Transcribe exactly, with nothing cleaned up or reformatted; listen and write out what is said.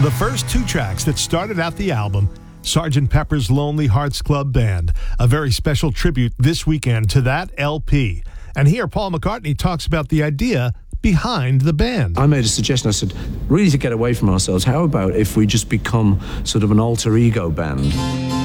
The first two tracks that started out the album, Sergeant Pepper's Lonely Hearts Club Band, a very special tribute this weekend to that L P. And here Paul McCartney talks about the idea behind the band. I made a suggestion. I said, really to get away from ourselves, how about if we just become sort of an alter ego band?